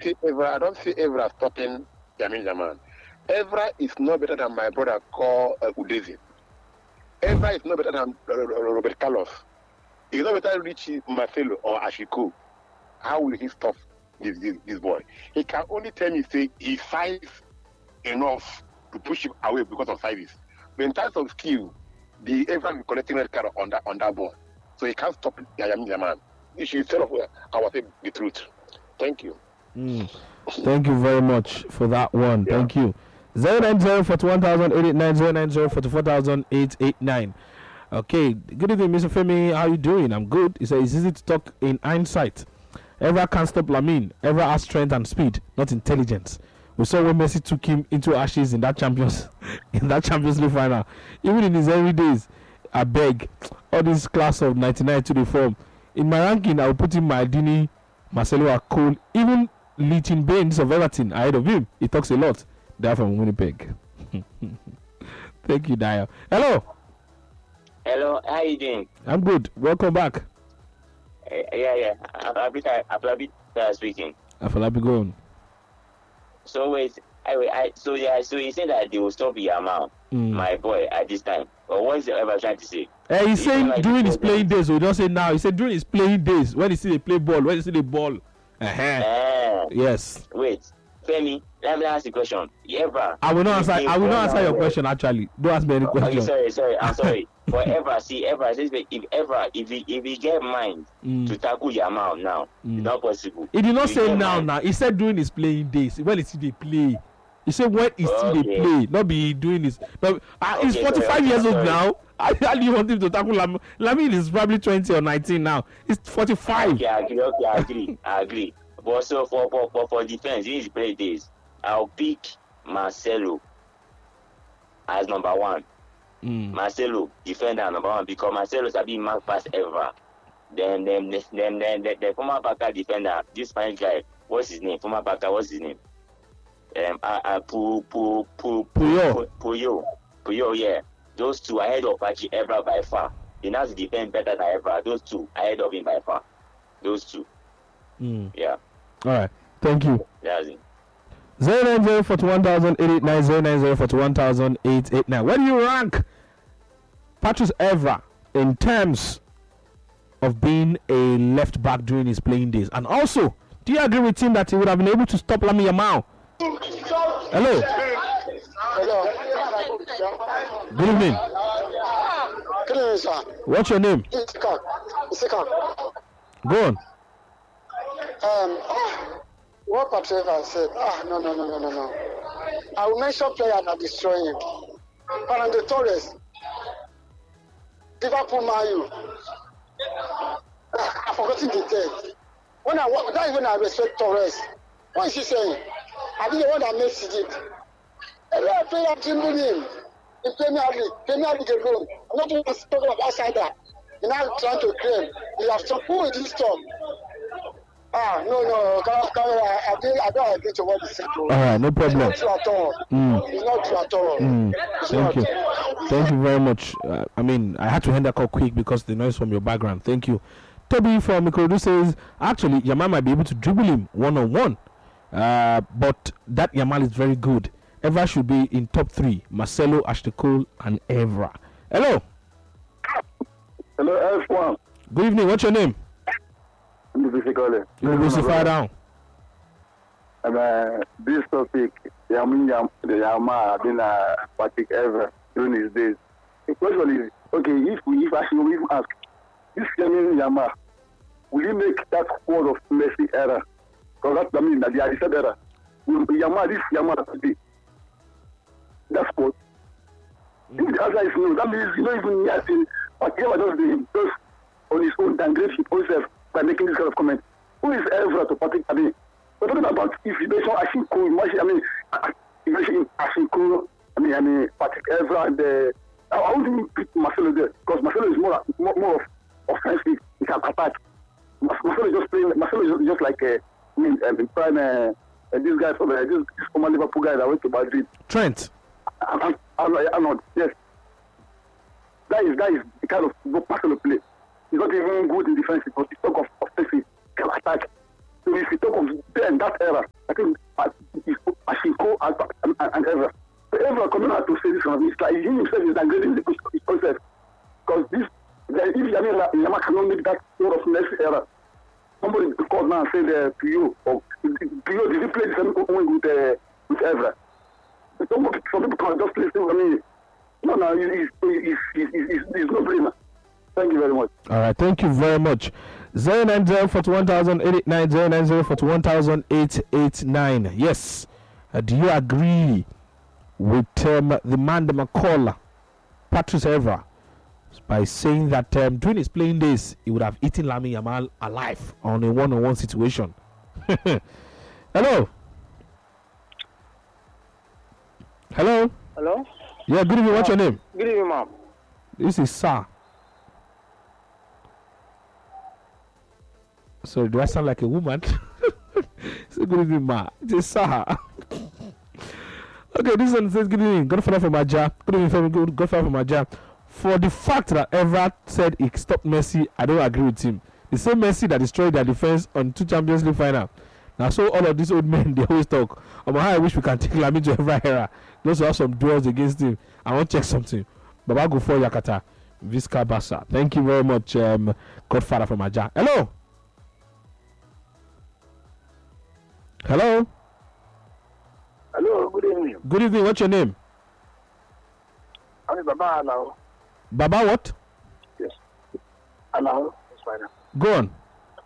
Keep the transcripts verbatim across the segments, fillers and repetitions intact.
see Evra. I don't see Evra stopping Lamine Yamal. Evra is no better than my brother called uh, Udezi. Evra is no better than uh, Robert Carlos. He's no better than Richie Marcelo or Ashiku. How will he stop this, this this boy? He can only tell me say he size enough to push him away because of sizes. But in terms of skill, the Evra is collecting red card on that on that ball, so he can't stop Lamine Yamal. You should tell us I was saying the truth. Thank you. Mm. Thank you very much for that one. Yeah. Thank you. zero nine zero four one thousand eight eight nine zero nine zero four four thousand eight eight nine. Okay, good evening, Mister Femi. How you doing? I'm good. He says it's easy to talk in hindsight. Evra can't stop Lamine. Evra has strength and speed, not intelligence. We saw when Messi took him into ashes in that Champions in that Champions League final. Even in his early days, I beg all this class of ninety-nine to the form. In my ranking, I will put in Maldini, Marcelo Acol, even Leighton Baines of Everton ahead of him. He talks a lot. Daya from Winnipeg. Thank you, Daya. Hello. Hello, how you doing? I'm good. Welcome back. Uh, yeah, yeah. Aflabi Aflabi speaking. Aflabi, go on. So wait, I, I so yeah, so he said that they will stop Yamal, mm. my boy, at this time. But what is he ever trying to say? Uh, he's saying like during his playing days, so he don't say now. He said during his playing days, when he see the play ball, when he see the ball. Uh-huh. Uh, yes. Wait, Femi, let me ask you a question. Ever? I will not answer. I will not answer your question. Actually, don't ask me any question. Okay, sorry, sorry. I'm sorry. For ever, see, ever, if ever, if he if he get mind mm. to tackle Yamal now, mm. it's not possible. He did not say now. Mind. Now he said during his playing days. When he see the play, he said when he see the play, not be doing this. But uh, okay, he's forty-five sorry, years old now. How do you want him to tackle Lamine? Lamine is probably twenty or nineteen now. He's forty-five. Okay, I agree. Okay, I agree. I agree. But so for for for, for defense, in his play days, I'll pick Marcelo as number one. Mm. Marcelo, defender number one, because Marcelo is a big mark pass ever. Then, then, then, then, then the, the former Barca defender, this Spanish guy, what's his name? Former Barca, what's his name? Um, uh, uh, Pu, Pu, Pu, Puyo. Puyo, Puyo, yeah. Those two ahead of Pachi Evra by far. He now defend better than Evra. Those two ahead of him by far. Those two. Mm. Yeah. All right. Thank you. That's it. zero nine zero four one thousand eight eight nine zero nine zero four one thousand eight eight nine. Where do you rank Patrice Evra in terms of being a left back during his playing days? And also, do you agree with him that he would have been able to stop Lamine Yamal? Hello. Hello. Good evening. Good evening, sir. What's your name? Isika. Isika. Go on. Um, what Patrice Evra said, ah, no, no, no, no, no, no. I will mention players that destroy him. Fernando Torres, Liverpool Man U. Ah, I've forgotten the date. When I that is when I respect Torres. What is he saying? I think the one that makes it. Every player trembling him in Premier League, Premier League alone. I'm not even talking about outsider. You're now trying to claim. You have some who is this stuff? Ah, no, no, I, I, I don't agree to what he said. All right, no problem. It's not true at all. Mm. It's not true at all. Mm. Thank you. Thank you very much. Uh, I mean, I had to end that call quick because the noise from your background. Thank you. Toby from Mikorodu says, actually, Yamal might be able to dribble him one-on-one. Uh, but that Yamal is very good. Evra should be in top three. Marcelo, Ashtekol, and Evra. Hello. Hello, F one. Good evening. What's your name? You will fire down. And uh, this topic, Yamin Yam, the Yama, then uh, Patrick Evra during his days. The question is, okay, if we, if I should even ask, this Yamin Yama, will he make that squad of Messi era? Because that's, I mean, that the said era. Will Yama, this Yama today, that squad? If the answer is no, that means you don't even hear saying, whatever does the does on his own downgrade himself by making this kind of comment. Who is Evra to Patrick? I mean, we're talking about if you mention Ashinko, I mean, you mention Ashinko, I mean, I mean, Patrick Evra, and the. How do you pick Marcelo there? Because Marcelo is more, more, more of offensive. He can attack. Marcelo is just playing. Marcelo is just like uh, I mean, um, in prime. Uh, uh, this guy from uh, this, this former Liverpool guy that went to Madrid. Trent. I, I, I, I know. Yes. That is that is the kind of Marcelo play. He's not even good in defense, but he's talk of offensive. He can attack. if you talk of then that era, I think uh, Ashiko and, and, and Evra. So Evra coming out to say this one, it's like he himself is degrading the concept. Because this, if Yama Yama cannot make that sort of next era, somebody called now and said uh, to you, or to you, did you play the same with, uh, with Evra? Some people can just listen to me. No, no, it's, it's, it's, it's, it's no brainer. Thank you very much. All right, thank you very much. zero nine zero four one thousand eight eight nine zero nine zero four one thousand eight eight nine. Yes. Uh, do you agree with um, the man, the McCall, Patrice Evra, by saying that um, during his playing days, he would have eaten Lamine Yamal alive on a one-on-one situation? Hello. Hello. Hello? Yeah, good evening. What's your name? Good evening, ma'am. This is Sir. So do I sound like a woman? So good evening, ma. It is Sir. Okay, this one says good evening. Godfather from Aja. Good evening, family. Good Godfather from Aja. For the fact that Evra said he stopped Messi, I don't agree with him. The same Messi that destroyed their defense on two Champions League final. Now, so all of these old men, they always talk about how I wish we can take Lamine to Evra era. Those who have some duels against him. I want to check something. Baba go for Yakata. Visca Bassa. Thank you very much, um, Godfather from Aja. Hello. Hello. Hello, good evening. Good evening. What's your name? I'm Baba Alao. Baba what? Yes. Alao. That's fine. Go on.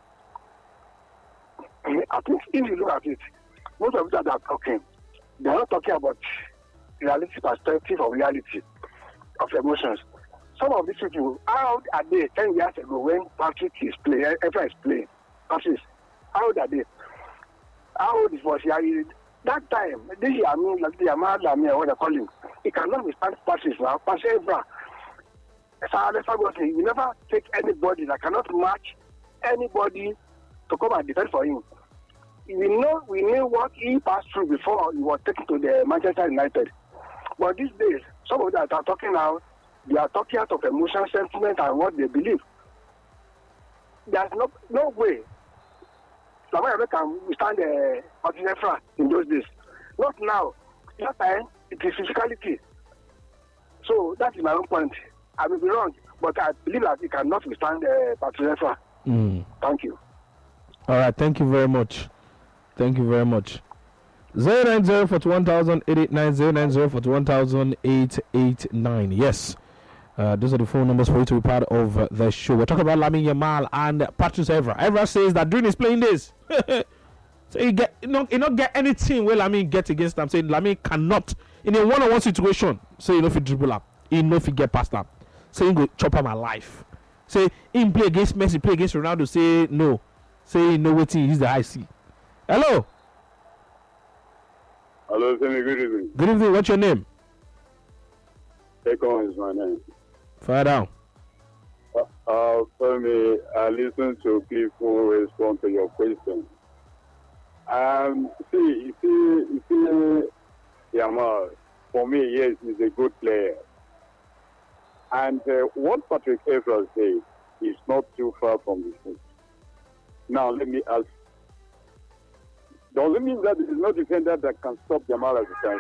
I think if you look at it, most of them that are talking, they are not talking about reality perspective or reality of emotions. Some of these people, how old are they ten years ago when Patrick is playing, Evra is playing? Patrick, how old are they? How old was he? That time, this year, I mean, like the Ahmad Lamia, what they call him, he cannot withstand Patrick now. Patrick Evra, you never take anybody that cannot match anybody to come and defend for him. We know we knew what he passed through before he was taken to the Manchester United. But these days, some of them that are talking now, they are talking out of emotion, sentiment, and what they believe. There's no no way Lamine can withstand the uh, Efra in those days. Not now. That time, it is physicality. So that is my own point. I may be wrong, but I believe that he cannot withstand the uh, Efra. Mm. Thank you. All right, thank you very much. Thank you very much. zero nine zero four one thousand eight eight nine zero nine zero four one thousand eight eight nine. Yes. Uh, those are the phone numbers for you to be part of uh, the show. We're talking about Lamine Yamal and Patrice Evra. Evra says that during his playing days, so he get you know he not get anything where Lamine get against them. Saying Lamine cannot in a one-on-one situation. Say you know if he dribble up, he know if he get past them. Say he go chop him alive. Say him play against Messi, play against Ronaldo. Say no. Say he know what he is the high C. Hello. Hello, Femi. Good evening. Good evening. What's your name? Ekon is my name. Fire down. Uh, uh, Femi, I listen to people respond to your question. Um, see, you see, you see, Yamal, for me, yes, he's a good player. And uh, what Patrick Evra said is not too far from the truth. Now, let me ask. Does it mean that there is no defender that can stop Yamal as a chance?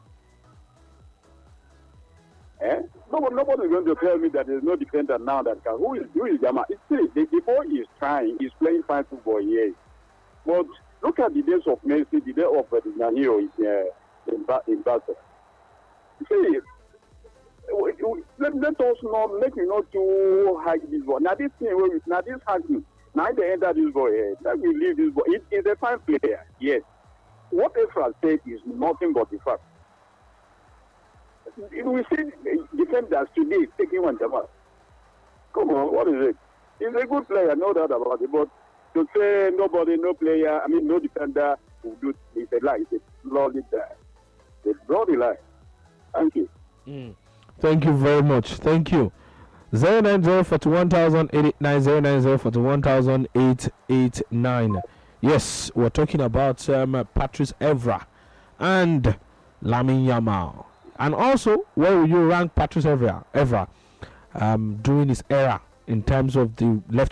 Eh? Nobody, nobody is going to tell me that there is no defender now that can. Who is, who is Yamal? It's still, the, the boy is trying. He's playing fine football, yes. But look at the days of Messi, the day of uh, Nahio in, uh, in, ba- in Barca. See, let, let us not, let me not too high this ball. Now this thing, now this hacking. Now they enter this boy here. Let me leave this boy. It is a fine player, yes. What Efra said is nothing but the fact. We see defenders today taking one Jamal. Come on, what is it? He's a good player, no doubt about it. But to say nobody, no player, I mean no defender will do it's a lie. It's a bloody lie. It's a bloody lie. Thank you. Mm. Thank you very much. Thank you. zero nine zero four one thousand eight eight nine zero nine zero four one thousand eight eight nine. Yes, we're talking about um, Patrice Evra and Lamine Yamal. And also, where will you rank Patrice Evra, Evra um, during his era in terms of the left